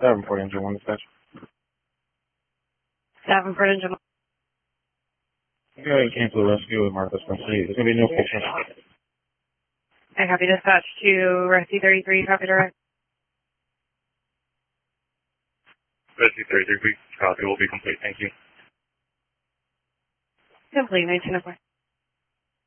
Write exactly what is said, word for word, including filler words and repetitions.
Davenport Engine one dispatch. Davenport Engine one. Go ahead and cancel the rescue with Martha Spring City. There's going to be no patient. I copy dispatch to Rescue thirty-three, copy direct. Rescue thirty-three, copy will be complete, thank you. Complete, nineteen oh four.